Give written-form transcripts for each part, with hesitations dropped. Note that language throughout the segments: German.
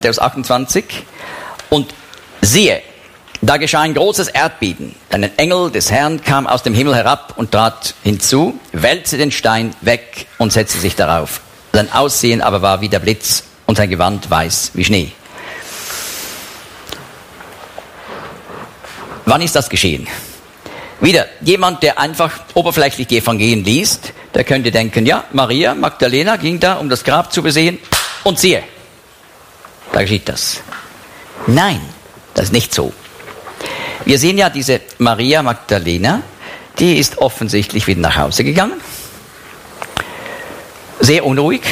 Matthäus 28. Und siehe, da geschah ein großes Erdbeben. Ein Engel des Herrn kam aus dem Himmel herab und trat hinzu, wälzte den Stein weg und setzte sich darauf. Sein Aussehen aber war wie der Blitz und sein Gewand weiß wie Schnee. Wann ist das geschehen? Wieder, jemand, der einfach oberflächlich die Evangelien liest, der könnte denken, ja, Maria Magdalena ging da, um das Grab zu besehen, und siehe, da geschieht das. Nein, das ist nicht so. Wir sehen ja diese Maria Magdalena, die ist offensichtlich wieder nach Hause gegangen, sehr unruhig,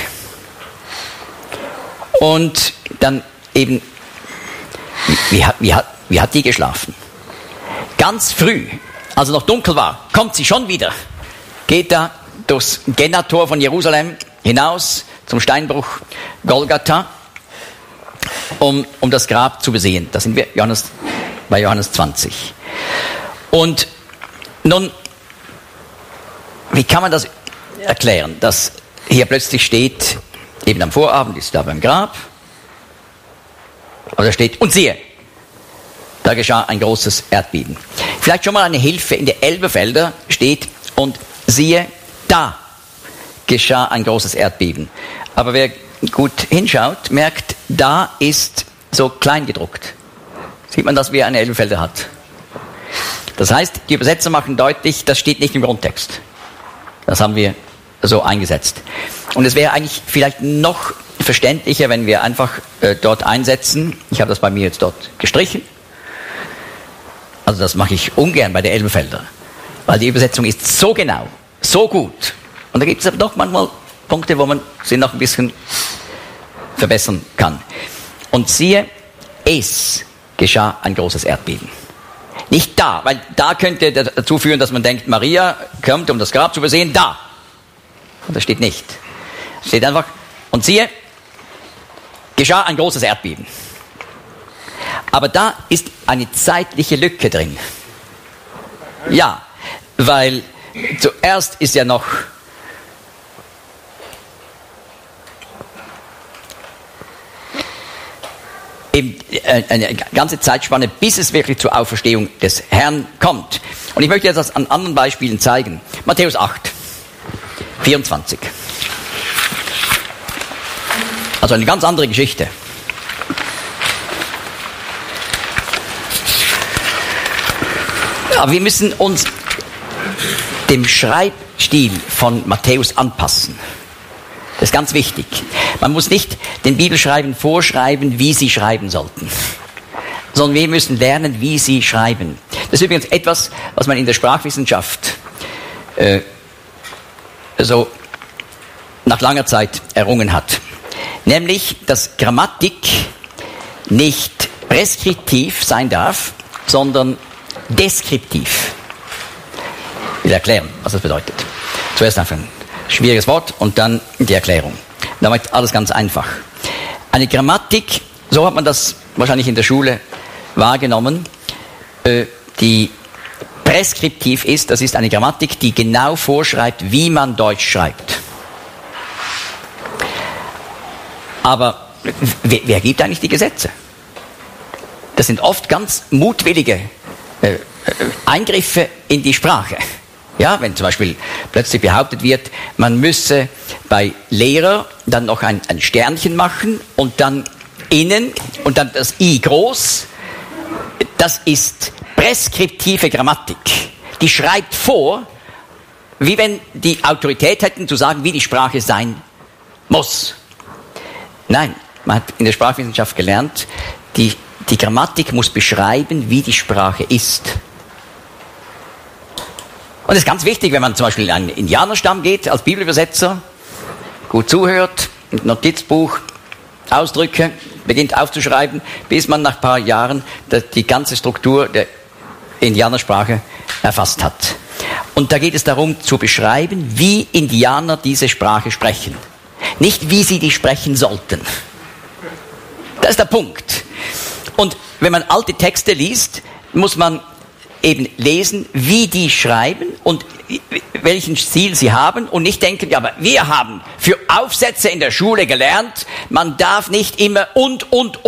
und dann eben, wie hat die geschlafen? Ganz früh, als es noch dunkel war, kommt sie schon wieder, geht da durchs Gennator von Jerusalem hinaus zum Steinbruch Golgatha, um das Grab zu besehen. Da sind wir bei Johannes 20. Und nun, wie kann man das erklären, dass hier plötzlich steht, eben am Vorabend ist da beim Grab, aber da steht, und siehe, da geschah ein großes Erdbeben. Vielleicht schon mal eine Hilfe, in der Elberfelder steht, und siehe, da geschah ein großes Erdbeben. Aber wer gut hinschaut, merkt, da ist so klein gedruckt. Sieht man, dass wir eine Elberfelder hat. Das heißt, die Übersetzer machen deutlich, das steht nicht im Grundtext. Das haben wir so eingesetzt. Und es wäre eigentlich vielleicht noch verständlicher, wenn wir einfach dort einsetzen. Ich habe das bei mir jetzt dort gestrichen. Also das mache ich ungern bei der Elberfelder, weil die Übersetzung ist so genau, so gut. Und da gibt es aber doch manchmal Punkte, wo man sie noch ein bisschen verbessern kann. Und siehe, es geschah ein großes Erdbeben. Nicht da, weil da könnte dazu führen, dass man denkt, Maria kommt, um das Grab zu besehen, da. Und das steht nicht. Es steht einfach, und siehe, geschah ein großes Erdbeben. Aber da ist eine zeitliche Lücke drin. Ja, weil zuerst ist ja noch eben eine ganze Zeitspanne, bis es wirklich zur Auferstehung des Herrn kommt. Und ich möchte jetzt das an anderen Beispielen zeigen. Matthäus 8, 24. Also eine ganz andere Geschichte. Aber wir müssen uns dem Schreibstil von Matthäus anpassen. Das ist ganz wichtig. Man muss nicht den Bibelschreibern vorschreiben, wie sie schreiben sollten, sondern wir müssen lernen, wie sie schreiben. Das ist übrigens etwas, was man in der Sprachwissenschaft so nach langer Zeit errungen hat. Nämlich, dass Grammatik nicht preskriptiv sein darf, sondern deskriptiv. Ich will erklären, was das bedeutet. Zuerst einfach ein schwieriges Wort und dann die Erklärung. Damit alles ganz einfach. Eine Grammatik, so hat man das wahrscheinlich in der Schule wahrgenommen, die preskriptiv ist, das ist eine Grammatik, die genau vorschreibt, wie man Deutsch schreibt. Aber wer gibt eigentlich die Gesetze? Das sind oft ganz mutwillige Eingriffe in die Sprache. Ja, wenn zum Beispiel plötzlich behauptet wird, man müsse bei Lehrer dann noch ein Sternchen machen und dann innen und dann das I groß, das ist preskriptive Grammatik. Die schreibt vor, wie wenn die Autorität hätten zu sagen, wie die Sprache sein muss. Nein, man hat in der Sprachwissenschaft gelernt, die Grammatik muss beschreiben, wie die Sprache ist. Und das ist ganz wichtig, wenn man zum Beispiel in einen Indianerstamm geht, als Bibelübersetzer, gut zuhört, ein Notizbuch, Ausdrücke, beginnt aufzuschreiben, bis man nach ein paar Jahren die ganze Struktur der Indianersprache erfasst hat. Und da geht es darum, zu beschreiben, wie Indianer diese Sprache sprechen. Nicht, wie sie die sprechen sollten. Das ist der Punkt. Und wenn man alte Texte liest, muss man eben lesen, wie die schreiben und welchen Ziel sie haben und nicht denken, ja, aber wir haben für Aufsätze in der Schule gelernt, man darf nicht immer und